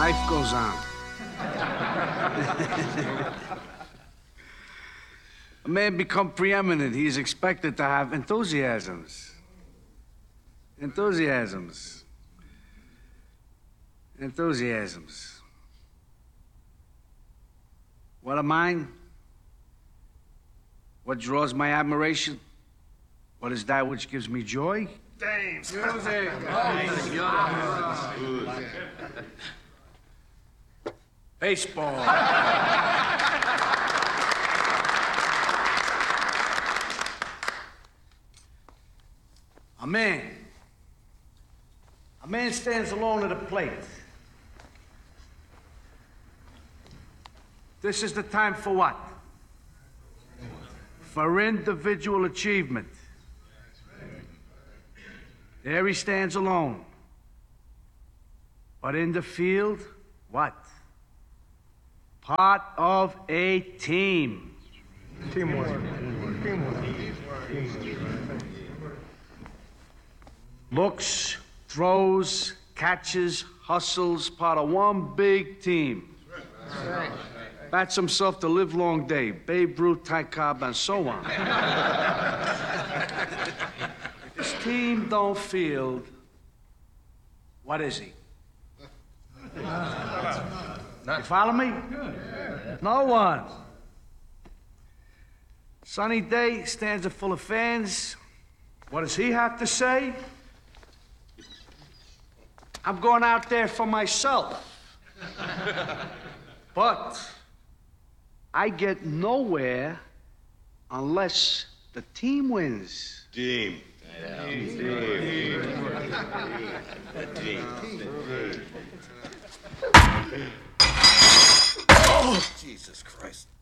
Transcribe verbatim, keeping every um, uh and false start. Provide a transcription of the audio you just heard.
Life goes on. A man become preeminent, he is expected to have enthusiasms. Enthusiasms. Enthusiasms. What are mine? What draws my admiration? What is that which gives me joy? Dames. Music. Oh, Baseball. A man. A man stands alone at a plate. This is the time for what? For individual achievement. There he stands alone. But in the field, what? Part of a team. Teamwork. Teamwork. Looks, throws, catches, hustles, part of one big team. Bats himself the livelong day. Babe Ruth, Ty Cobb, and so on. His team don't field. What is he? You follow me? No one. Sunny day, stands full of fans. What does he have to say? I'm going out there for myself. But I get nowhere unless the team wins. Team. Yeah. Team. Team. Team. Team. Oh, Jesus Christ.